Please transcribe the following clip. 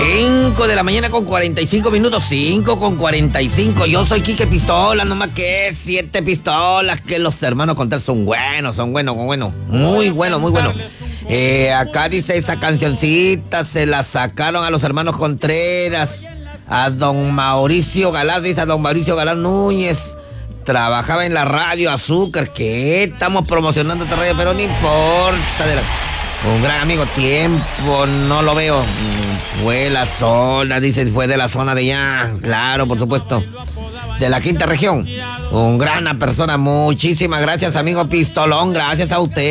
5 de la mañana con 45 minutos, 5 con 45. Yo soy Quique Pistola, nomás que 7 pistolas, que los hermanos Contreras son buenos, muy buenos. Acá dice esa cancioncita, se la sacaron a los hermanos Contreras, a don Mauricio Galán, dice a don Mauricio Galán Núñez. Trabajaba en la radio Azúcar, que estamos promocionando esta radio, pero no importa. Un gran amigo, tiempo, no lo veo. Fue la zona, dice, fue de la zona de allá. Claro, por supuesto. De la quinta región. Un gran persona. Muchísimas gracias, amigo Pistolón. Gracias a usted.